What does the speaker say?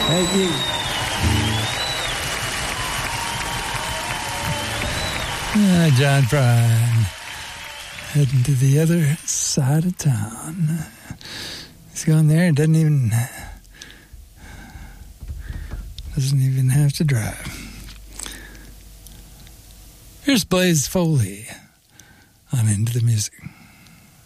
Thank you. John Prine heading to the other side of town. He's going there and doesn't even have to drive. Here's Blaze Foley on Into the Music.